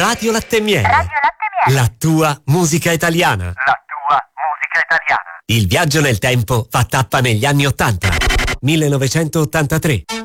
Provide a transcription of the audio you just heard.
Radio Latte e Miele. Radio Latte e Miele. La tua musica italiana. La tua musica italiana. Il viaggio nel tempo fa tappa negli anni 80. 1983.